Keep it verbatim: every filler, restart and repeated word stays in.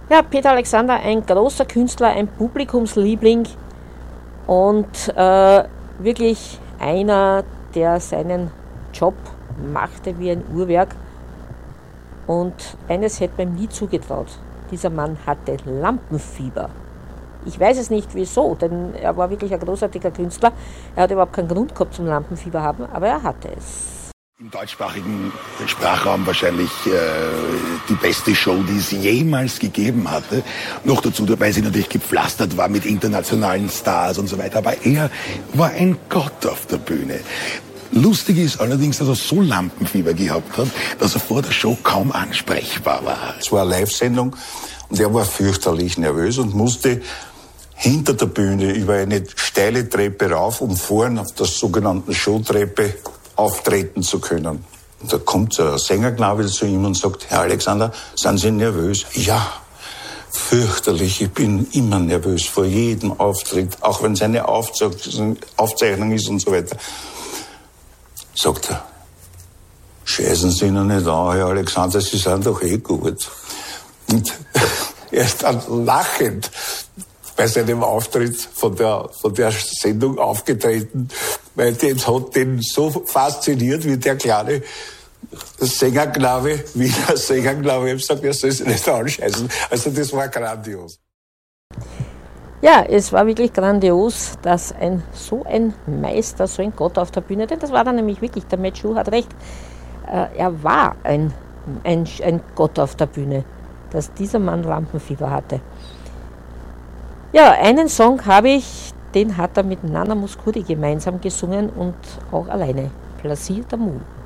Ja, Peter Alexander, ein großer Künstler, ein Publikumsliebling und äh, wirklich einer, der seinen Job machte wie ein Uhrwerk. Und eines hätte man ihm nie zugetraut. Dieser Mann hatte Lampenfieber. Ich weiß es nicht wieso, denn er war wirklich ein großartiger Künstler. Er hat überhaupt keinen Grund gehabt zum Lampenfieber haben, aber er hatte es. Im deutschsprachigen Sprachraum wahrscheinlich äh, die beste Show, die es jemals gegeben hatte. Noch dazu, weil sie natürlich gepflastert war mit internationalen Stars und so weiter. Aber er war ein Gott auf der Bühne. Lustig ist allerdings, dass er so Lampenfieber gehabt hat, dass er vor der Show kaum ansprechbar war. Es war eine Live-Sendung und er war fürchterlich nervös und musste hinter der Bühne über eine steile Treppe rauf, um vorn auf der sogenannten Showtreppe auftreten zu können. Und da kommt so ein Sängerknabe zu ihm und sagt, Herr Alexander, sind Sie nervös? Ja, fürchterlich, ich bin immer nervös vor jedem Auftritt, auch wenn es eine Aufzeichnung ist und so weiter. Sagt er, scheißen Sie noch nicht an, Herr Alexander, Sie sind doch eh gut. Und er ist dann lachend bei seinem Auftritt von der, von der Sendung aufgetreten, weil das hat den so fasziniert, wie der kleine Sängerknabe, wie der Sängerknabe ihm sagt, er soll sich nicht anscheißen. Also das war grandios. Ja, es war wirklich grandios, dass ein so ein Meister, so ein Gott auf der Bühne, denn das war dann nämlich wirklich, der Matt Schuh hat recht, äh, er war ein, ein, ein Gott auf der Bühne, dass dieser Mann Lampenfieber hatte. Ja, einen Song habe ich, den hat er mit Nana Mouskouri gemeinsam gesungen und auch alleine, Plaisir d'amour.